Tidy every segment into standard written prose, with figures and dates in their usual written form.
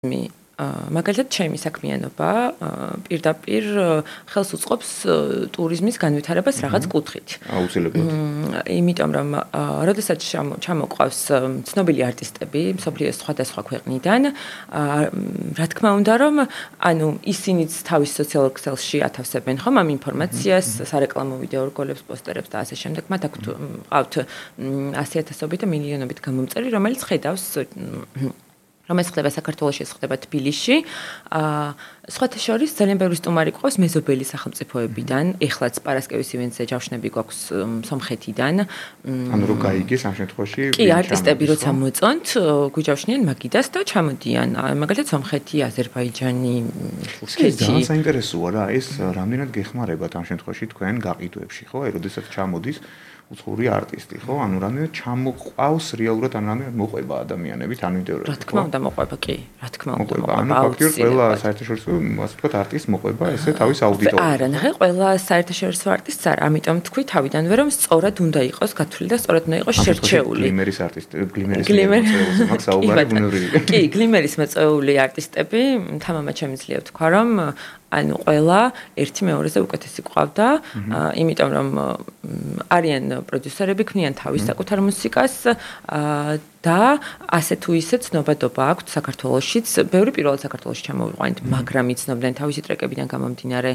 მაგალითად, ჩემი საქმიანობა პირდაპირ ხელს უწყობს ტურიზმის განვითარებას რაღაც კუთხით. აუცილებლად. იმიტომ რომ როდესაც ჩამოყავს ცნობილი არტისტები მსოფლიოს სხვადასხვა ქვეყნიდან, რა თქმა უნდა, რომ ანუ ისინიც თავის სოციალურ ქსელში ათავსებენ ხომ ამ ინფორმაციას, სარეკლამო ვიდეო რგოლებს, პოსტერებს და ასე შემდეგ. მათ აქვთ 100,000-ობით და მილიონობით გამომწერი, რომელიც ხედავს რომელიც ხდება საქართველოში, ხდება თბილისში. სხვათა შორის ძალიან ბევრი სტუმარი ყავს მეზობელი სახელმწიფოებიდან. ეხლაც პარასკევის ივენთზე ჯავშნები გვაქვს სომხეთიდან. ანუ რო გაიგეს ამ შემთხვევაში კი, არტისტები როცა მოწონთ, გვიჯავშნიან მაგიდას და ჩამოდიან. მაგალითად სომხეთი, აზერბაიჯანი, თურქეთი. ძალიან საინტერესოა რა, ეს რამდენად გეხმარებათ ამ შემთხვევაში თქვენ გაყიდვებში, ხო? აი, როდესაც ჩამოდის უცხოური არტისტი, ხო? ანუ რამდენად ჩამოყავს რეალურად, ანუ რამდენად მოყვება ადამიანები თანმიმდევრულად. რა თქმა უნდა მოყვება, კი, რა თქმა უნდა მოყვება. ანუ ფაქტიურად ყველა საერთაშორისო, ასე ვთქვათ, არტისტს მოყვება ესე თავის აუდიტორია. არა, ნახე, ყველა საერთაშორისო არტისტს არა, ამიტომ თქვი თავიდანვე რომ სწორად უნდა იყოს გათვლილი და სწორად უნდა იყოს შერჩეული. გლიმერის არტისტი, გლიმერის მაგ საუბარი ბუნებრივი. კი, გლიმერის მოწვეული არტისტები, თამამად შემიძლია ვთქვა, რომ ანუ ყველა ერთი მეორეზე უკეთესი ყავდა, იმიტომ რომ არიან პროდიუსერები, ქმნიან თავის საკუთარ მუსიკას და ასე თუ ისე ცნობადობა აქვთ საქართველოშიც, ბევრი პირველად საქართველოში ჩამოვიყვანეთ, მაგრამ იცნობდნენ თავისი ტრეკებიდან გამომდინარე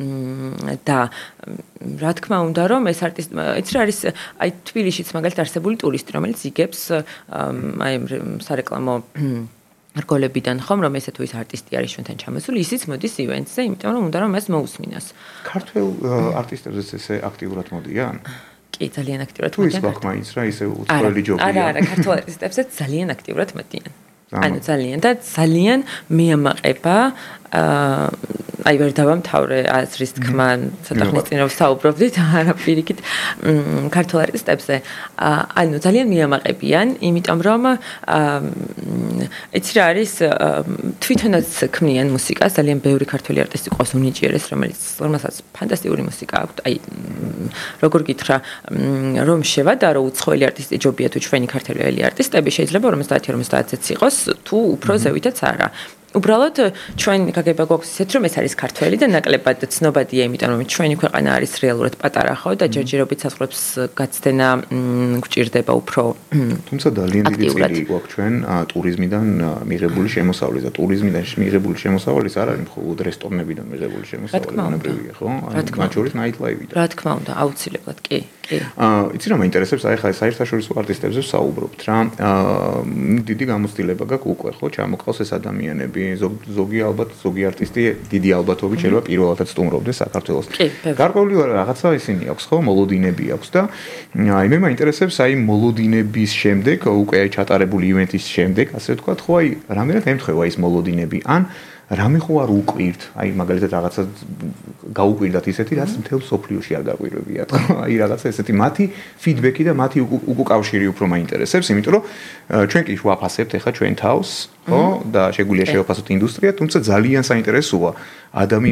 და რა თქმა უნდა, რომ ეს არტისტი, ეს არის აი თბილისშიც მაგალითად არსებული ტურისტი, რომელიც იგებს აი სარეკლამო რგოლებიდან ხომ რომ ესე თუ ის არტისტი არის ჩვენთან ჩამოსული, ისიც მოდის ივენთზე, იმიტომ რომ უნდა რომ მას მოусმინოს. ქართველ არტისტებზეც ესე აქტიურად მოდიან? კი, ძალიან აქტიურად მოდიან. თუ ის გვაქვს მაინც რა, ისე უცხოელი ჯობია. არა, ქართველ არტისტებზეც ძალიან აქტიურად მოდიან. ანუ ძალიან და ძალიან მეამაყება აი ვერ დავამთავრე აზრის თქმა, ცოტა ხნის წინ რომ საუბრობდით, არა პირიქით ქართველ არტისტებზე. ანუ ძალიან მეამაყებიან, იმიტომ რომ იცი რა არის თვითონაც ქმნიან მუსიკას, ძალიან ბევრი ქართველი არტისტი ყავს უნიჭიერეს, რომელსაც ფანტასტიკური მუსიკა აქვს. აი როგორ გითხრა, რომ შევადარო უცხოელი არტისტი ჯობია თუ ჩვენი ქართველი არტისტები შეიძლება 50-50-იც იყოს, თუ უფრო ზევითაც არა. უბრალოდ ჩვენ გაგება გვაქვს ისეთ რომ ეს არის ქართველი და ნაკლებად ცნობადია, იმიტომ რომ ჩვენი ქვეყანა არის რეალურად პატარა ხო და ჯერჯერობით საზღვრებს გაცდენა გვჭირდება უფრო. თუმცა ძალიან დიდი წილი გვაქვს ჩვენ ტურიზმიდან მიღებული შემოსავლის და ტურიზმიდან მიღებული შემოსავლის არ არის მხოლოდ რესტორნებიდან მიღებული შემოსავალი, ბუნებრივია, ხო? მათ შორის ნაიტლაივიდან. რა თქმა უნდა, აუცილებლად, კი. იცი რა მაინტერესებს, აი ხა საერთაშორისო არტისტებზე ვსაუბრობთ რა. დიდი გამოცდილება გაქვს უკვე, ხო, ჩამოყავს ეს ადამიანები. ზოგი ალბათ, ზოგი არტისტი დიდი ალბათობით შეიძლება პირველადაც სტუმრობდეს საქართველოს. გარკვეული რაღაცა ისინი აქვს, ხო, მოლოდინები აქვს და აი მე მაინტერესებს აი მოლოდინების შემდეგ, უკვე აი ჩატარებული ივენთის შემდეგ, ასე ვთქვათ, ხო, აი რამდენად ემთხვევა ის მოლოდინები, ან რამე ხო არ უკვირთ, აი მაგალითად რაღაცა გაუკვირდათ ისეთი, რაც მთელ სოფლიოში არ გაკვირვებიათ, ხო? აი რაღაცა ესეთი მათი ფიდბექი და მათი უკავშირი უფრო მაინტერესებს, იმიტომ რომ ჩვენ კი ვაფასებთ ახლა ჩვენ თავს, ხო? და შეგვიძლია შევაფასოთ ინდუსტრია, თუმცა ძალიან საინტერესოა ადამიანები